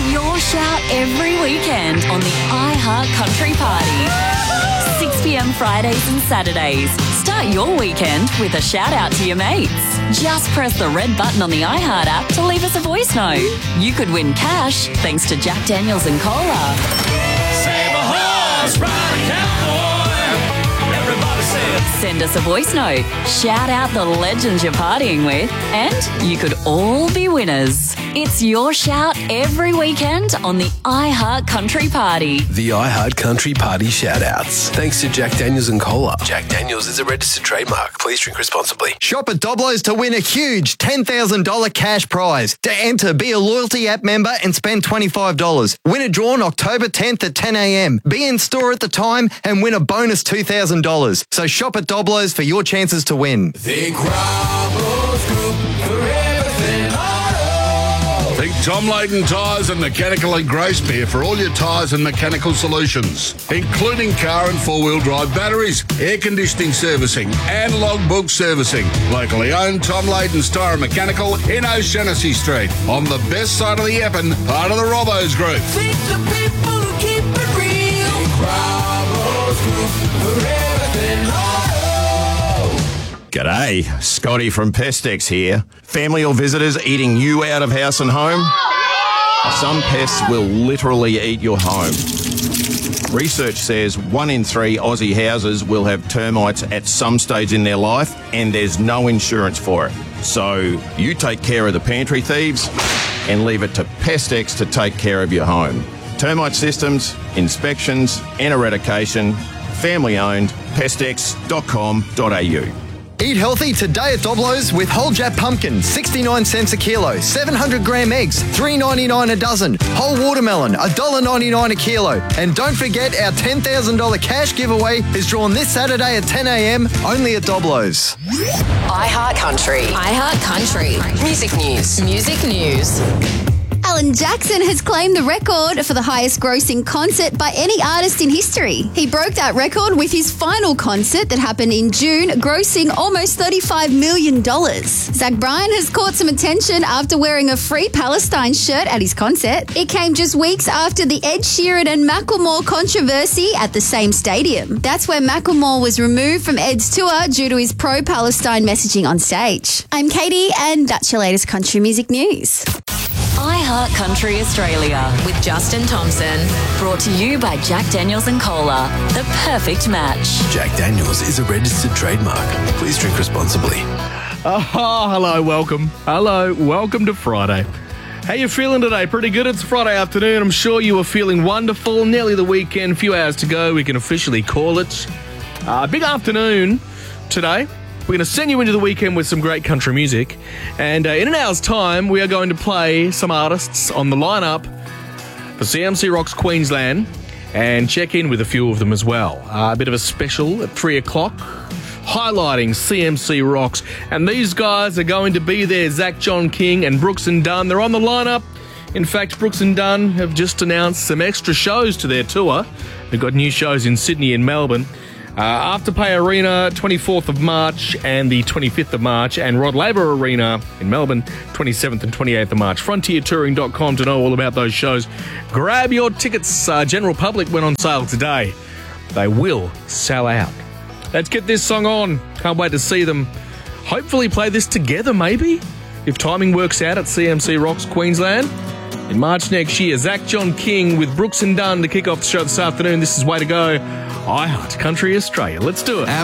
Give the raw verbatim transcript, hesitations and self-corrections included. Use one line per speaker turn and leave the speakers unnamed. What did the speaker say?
your shout every weekend on the iHeart Country Party. six p.m. Fridays and Saturdays. Start your weekend with a shout out to your mates. Just press the red button on the iHeart app to leave us a voice note. You could win cash thanks to Jack Daniels and Cola.
Save a horse, ride a cowboy. Everybody says.
Send us a voice note. Shout out the legends you're partying with, and you could all be winners. It's your shout every weekend on the iHeart Country Party.
The iHeart Country Party shout-outs. Thanks to Jack Daniels and Cola. Jack Daniels is a registered trademark. Please drink responsibly.
Shop at Doblo's to win a huge ten thousand dollars cash prize. To enter, be a Loyalty app member and spend twenty-five dollars. Winner drawn October tenth at ten a.m. Be in store at the time and win a bonus two thousand dollars. So shop at Doblo's for your chances to win.
Think Bravo's Group for everything auto.
Think Tom Layton Tyres and Mechanical and Grace Beer for all your tyres and mechanical solutions, including car and four-wheel drive batteries, air conditioning servicing and logbook servicing. Locally owned Tom Layton's Tyre and Mechanical in O'Shanassy Street on the best side of the Epping, part of the Robbo's Group.
Think the people who keep it real. Think Bravo's Group for everything auto.
G'day, Scotty from Pestex here. Family or visitors eating you out of house and home? Some pests will literally eat your home. Research says one in three Aussie houses will have termites at some stage in their life, and there's no insurance for it. So you take care of the pantry thieves and leave it to Pestex to take care of your home. Termite systems, inspections and eradication. Family owned, pestex dot com dot a u.
Eat healthy today at Doblo's with whole Jap pumpkin, sixty-nine cents a kilo, seven hundred gram eggs, three ninety-nine a dozen, whole watermelon, one dollar ninety-nine a kilo. And don't forget our ten thousand dollars cash giveaway is drawn this Saturday at ten a.m. only at Doblo's.
iHeart Country.
iHeart Country.
Music news.
Music news.
Alan Jackson has claimed the record for the highest grossing concert by any artist in history. He broke that record with his final concert that happened in June, grossing almost thirty-five million dollars. Zach Bryan has caught some attention after wearing a Free Palestine shirt at his concert. It came just weeks after the Ed Sheeran and Macklemore controversy at the same stadium. That's where Macklemore was removed from Ed's tour due to his pro-Palestine messaging on stage. I'm Katie, and that's your latest country music news.
iHeart Country Australia.
With Justin Thompson.
Brought to you by Jack Daniels and Cola. The perfect match.
Jack Daniels is a registered trademark. Please drink responsibly.
Oh, hello, welcome. Hello, welcome to Friday. How you feeling today? Pretty good. It's Friday afternoon. I'm sure you are feeling wonderful. Nearly the weekend. A few hours to go. We can officially call it. Uh, big afternoon today. We're going to send you into the weekend with some great country music. And uh, in an hour's time, we are going to play some artists on the lineup for C M C Rocks Queensland and check in with a few of them as well. Uh, a bit of a special at three o'clock, highlighting C M C Rocks. And these guys are going to be there, Zach John King and Brooks and Dunn. They're on the lineup. In fact, Brooks and Dunn have just announced some extra shows to their tour. They've got new shows in Sydney and Melbourne. Uh, Afterpay Arena, twenty-fourth of March and the twenty-fifth of March, and Rod Laver Arena in Melbourne, twenty-seventh and twenty-eighth of March. frontier touring dot com to know all about those shows. Grab your tickets. Uh, General Public went on sale today. They will sell out. Let's get this song on. Can't wait to see them hopefully play this together, maybe, if timing works out at C M C Rocks Queensland. In March next year, Zach John King with Brooks and Dunn to kick off the show this afternoon. This is Way to Go, iHeart Country Australia. Let's do it.